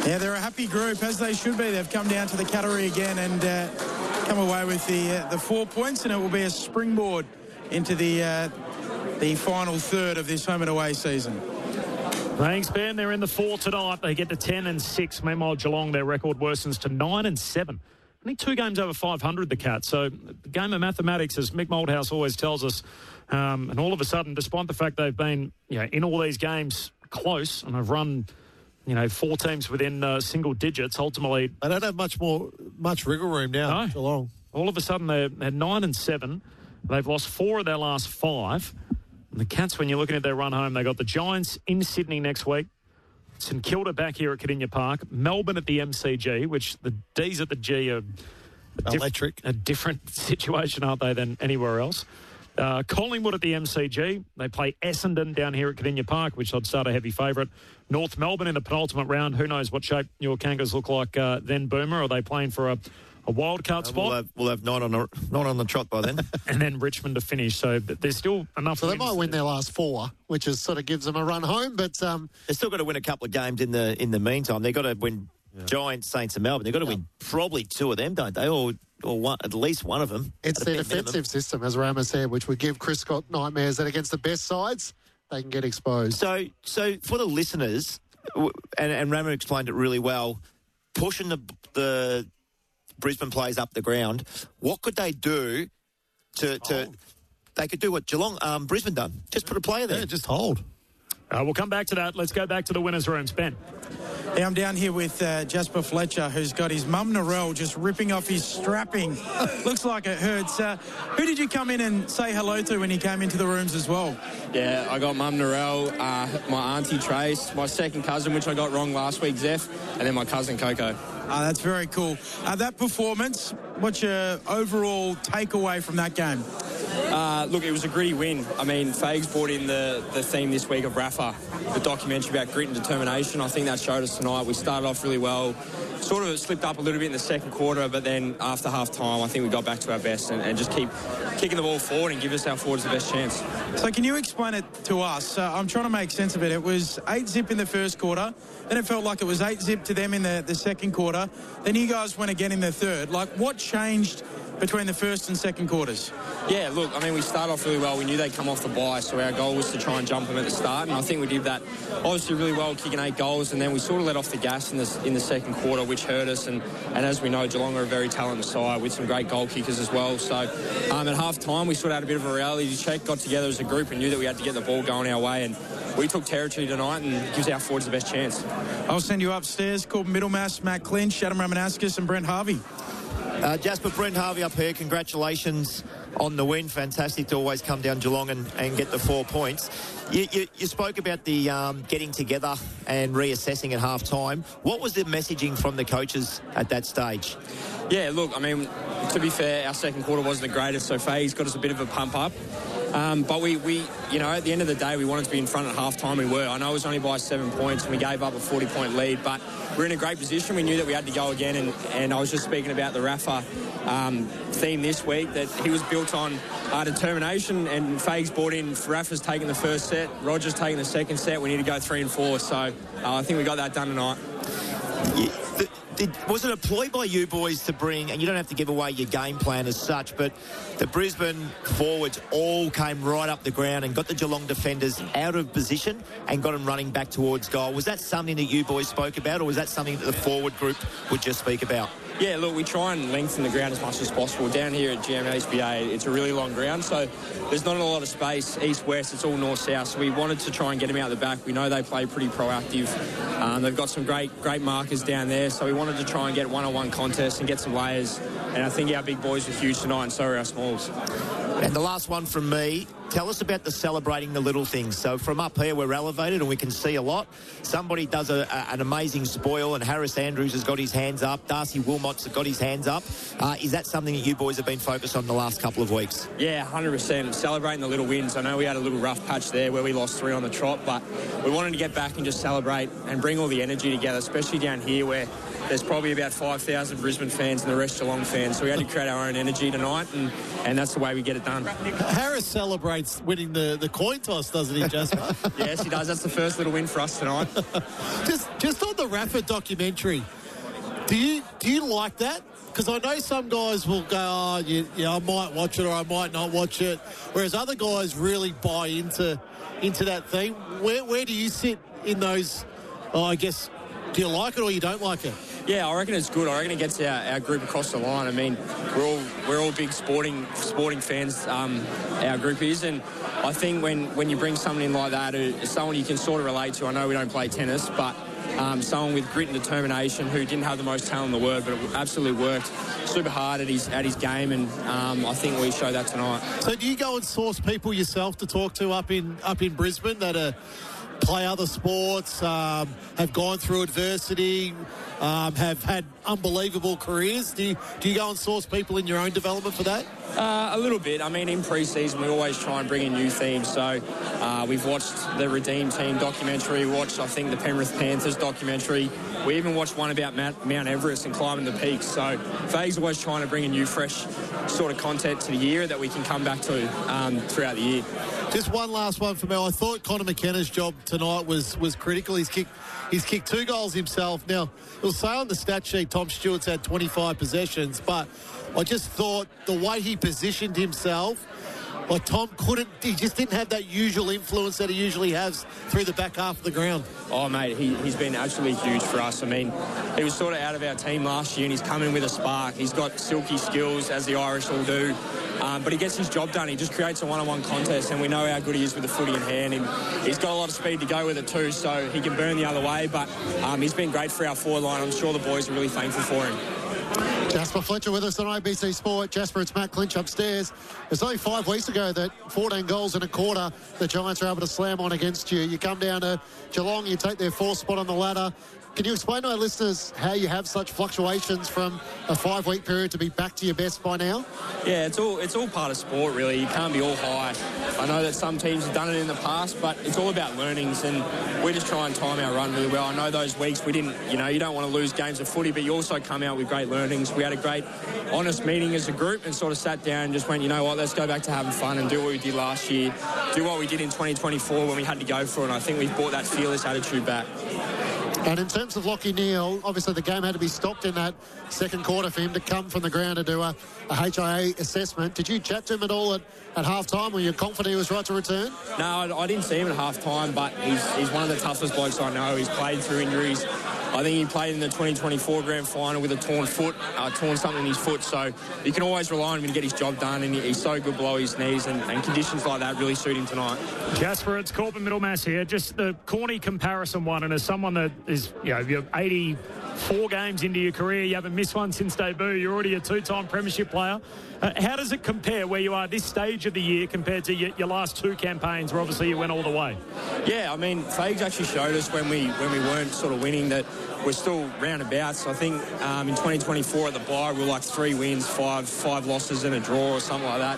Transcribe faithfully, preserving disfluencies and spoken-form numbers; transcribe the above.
Yeah, they're a happy group, as they should be. They've come down to the Cattery again and uh, come away with the uh, the four points, and it will be a springboard into the uh, the final third of this home and away season. Thanks, Ben. They're in the four tonight. They get to ten and six. Meanwhile, Geelong, their record worsens to nine and seven. Only two games over five hundred, the Cats. So the game of mathematics, as Mick Malthouse always tells us, um, and all of a sudden, despite the fact they've been, you know, in all these games close and have run, you know, four teams within uh, single digits, ultimately... They don't have much more, much wriggle room now, no. Geelong. All of a sudden, they're, they're nine and seven. They've lost four of their last five. And the Cats, when you're looking at their run home, they got the Giants in Sydney next week, St Kilda back here at Cardinia Park, Melbourne at the M C G, which the D's at the G are a, diff- Electric. a different situation, aren't they, than anywhere else. Uh, Collingwood at the M C G. They play Essendon down here at Cardinia Park, which I'd start a heavy favourite. North Melbourne in the penultimate round. Who knows what shape your Kangas look like uh, then, Boomer? Are they playing for a, a wild card uh, spot? We'll have, we'll have nine, on the, nine on the trot by then. And then Richmond to finish. So there's still enough. So they might win their last four, which is sort of gives them a run home. But um, they've still got to win a couple of games in the in the meantime. They've got to win yeah. Giants, Saints and Melbourne. They've got to yeah. win probably two of them, don't they? Or or one, at least one of them. It's their defensive minimum. system, as Rama said, which would give Chris Scott nightmares that against the best sides, they can get exposed. So, so for the listeners, and, and Rama explained it really well, pushing the the Brisbane players up the ground, what could they do to... to they could do what Geelong, um, Brisbane done. Just put a player there. Yeah, just hold. Uh, we'll come back to that. Let's go back to the winners' rooms. Ben. Yeah, I'm down here with uh, Jasper Fletcher, who's got his mum Narelle just ripping off his strapping. Looks like it hurts. Uh, who did you come in and say hello to when you came into the rooms as well? Yeah, I got mum Narelle, uh, my auntie Trace, my second cousin, which I got wrong last week, Zeph, and then my cousin Coco. Uh, that's very cool. Uh, that performance, what's your overall takeaway from that game? Uh, look, it was a gritty win. I mean, Fags brought in the, the theme this week of Rafa, the documentary about grit and determination. I think that showed us tonight. We started off really well, sort of slipped up a little bit in the second quarter, but then after half-time, I think we got back to our best and, and just keep kicking the ball forward and give us our forwards the best chance. So can you explain it to us? Uh, I'm trying to make sense of it. It was eight zip in the first quarter, then it felt like it was eight zip to them in the, the second quarter, then you guys went again in the third. Like, what changed between the first and second quarters? Yeah, look, I mean, we started off really well. We knew they'd come off the bye, so our goal was to try and jump them at the start, and I think we did that obviously really well, kicking eight goals, and then we sort of let off the gas in the, in the second quarter, which hurt us, and, and as we know, Geelong are a very talented side with some great goal kickers as well. So um, at half-time, we sort of had a bit of a reality check, got together as a group and knew that we had to get the ball going our way, and we took territory tonight and gives our forwards the best chance. I'll send you upstairs. Corbin Middlemass, Matt Clinch, Adam Ramanauskas and Brent Harvey. Uh, Jasper, Brent Harvey up here, congratulations on the win. Fantastic to always come down Geelong and, and get the four points. You, you, you spoke about the um, getting together and reassessing at half-time. What was the messaging from the coaches at that stage? Yeah, look, I mean, to be fair, our second quarter wasn't the greatest, so Faye's got us a bit of a pump-up. Um, but we, we, you know, at the end of the day, we wanted to be in front at half-time. We were. I know it was only by seven points and we gave up a forty-point lead, but we're in a great position. We knew that we had to go again, and, and I was just speaking about the Rafa um, theme this week, that he was built on uh, determination, and Fags brought in, Rafa's taking the first set, Roger's taking the second set. We need to go three and four, so uh, I think we got that done tonight. Yeah, the, did, was it a ploy by you boys to bring, and you don't have to give away your game plan as such, but the Brisbane forwards all came right up the ground and got the Geelong defenders out of position and got them running back towards goal? Was that something that you boys spoke about, or was that something that the forward group would just speak about? Yeah, look, we try and lengthen the ground as much as possible. Down here at G M H B A, it's a really long ground, so there's not a lot of space east-west. It's all north-south, so we wanted to try and get them out the back. We know they play pretty proactive. Um, they've got some great great markers down there, so we wanted to try and get one-on-one contests and get some layers, and I think our big boys were huge tonight, and so are our smalls. And the last one from me, tell us about the celebrating the little things. So from up here, we're elevated and we can see a lot. Somebody does a, a, an amazing spoil, and Harris Andrews has got his hands up. Darcy Wilmot's got his hands up. Uh, is that something that you boys have been focused on the last couple of weeks? Yeah, one hundred percent. Celebrating the little wins. I know we had a little rough patch there where we lost three on the trot, but we wanted to get back and just celebrate and bring all the energy together, especially down here where there's probably about five thousand Brisbane fans and the rest Geelong fans. So we had to create our own energy tonight, and, and that's the way we get it done. Harris celebrates winning the, the coin toss, doesn't he, Jasper? Yes, he does. That's the first little win for us tonight. just just on the Rafa documentary, do you do you like that? Because I know some guys will go, oh, yeah, yeah, I might watch it or I might not watch it, whereas other guys really buy into into that thing. Where where do you sit in those? Oh, I guess, do you like it or you don't like it? Yeah, I reckon it's good. I reckon it gets our, our group across the line. I mean, we're all we're all big sporting sporting fans. Um, our group is, and I think when, when you bring someone in like that, who, someone you can sort of relate to. I know we don't play tennis, but um, someone with grit and determination who didn't have the most talent in the world, but it absolutely worked super hard at his at his game, and um, I think we show that tonight. So, do you go and source people yourself to talk to up in up in Brisbane that are play other sports, um, have gone through adversity, um, have had unbelievable careers? Do you, do you go and source people in your own development for that? Uh, a little bit. I mean, in pre-season, we always try and bring in new themes. So uh, we've watched the Redeem Team documentary, watched, I think, the Penrith Panthers documentary. We even watched one about Mount, Mount Everest and climbing the peaks. So Faye's always trying to bring in new, fresh sort of content to the year that we can come back to um, throughout the year. Just one last one for Mel. I thought Connor McKenna's job tonight was was critical. He's kicked he's kicked two goals himself. Now, it'll say on the stat sheet Tom Stewart's had twenty-five possessions, but I just thought the way he positioned himself, like Tom couldn't, he just didn't have that usual influence that he usually has through the back half of the ground. Oh, mate, he, he's been absolutely huge for us. I mean, he was sort of out of our team last year and he's come in with a spark. He's got silky skills, as the Irish all do. Um, but he gets his job done. He just creates a one-on-one contest, and we know how good he is with the footy in hand. And he's got a lot of speed to go with it too, so he can burn the other way. But um, he's been great for our forward line. I'm sure the boys are really thankful for him. Jasper Fletcher with us on A B C Sport. Jasper, it's Matt Clinch upstairs. It's only five weeks ago that fourteen goals in a quarter the Giants are able to slam on against you. You come down to Geelong, you take their fourth spot on the ladder. Can you explain to our listeners how you have such fluctuations from a five-week period to be back to your best by now? Yeah, it's all it's all part of sport, really. You can't be all high. I know that some teams have done it in the past, but it's all about learnings, and we just try and time our run really well. I know those weeks we didn't, you know, you don't want to lose games of footy, but you also come out with great learnings. We had a great, honest meeting as a group and sort of sat down and just went, you know what, let's go back to having fun and do what we did last year, do what we did in twenty twenty-four when we had to go for it, and I think we've brought that fearless attitude back. And in terms of Lachie Neale, obviously the game had to be stopped in that second quarter for him to come from the ground to do a, a H I A assessment. Did you chat to him at all at, at half-time? Were you confident he was right to return? No, I, I didn't see him at half-time, but he's, he's one of the toughest blokes I know. He's played through injuries. I think he played in the twenty twenty-four grand final with a torn foot, uh, torn something in his foot, so you can always rely on him to get his job done, and he's so good below his knees, and, and conditions like that really suit him tonight. Jasper, it's Corbin Middlemass here. Just the corny comparison one, and as someone that is, you know, you're eighty-four games into your career, you haven't missed one since debut, you're already a two-time premiership player. Uh, how does it compare where you are this stage of the year compared to your, your last two campaigns where obviously you went all the way? Yeah, I mean, Fags actually showed us when we when we weren't sort of winning that we're still roundabouts. I think um, in twenty twenty-four at the bye we were like three wins, five five losses and a draw or something like that.